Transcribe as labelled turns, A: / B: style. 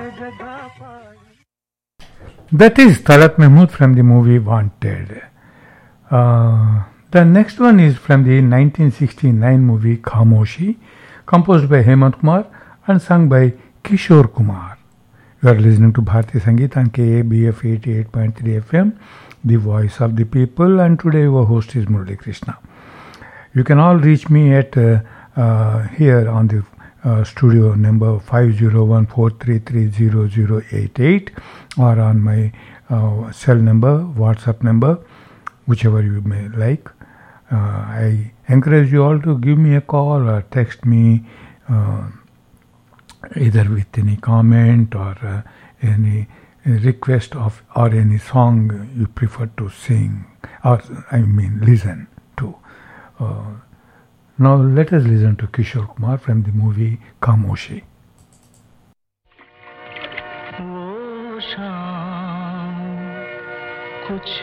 A: That is Talat Mahmood from the movie Wanted. The next one is from the 1969 movie Khamoshi, composed by Hemant Kumar and sung by Kishore Kumar. You are listening to Bharati Sangeet on KABF 88.3 FM, the voice of the people, and today our host is Murali Krishna. You can all reach me at here on the studio number 501-433-0088 or on my cell number, WhatsApp number, whichever you may like. I encourage you all to give me a call or text me either with any comment or any request of or any song you prefer to sing or listen to. Now let us listen to Kishore Kumar from the movie Khamoshi.
B: वो शाम कुछ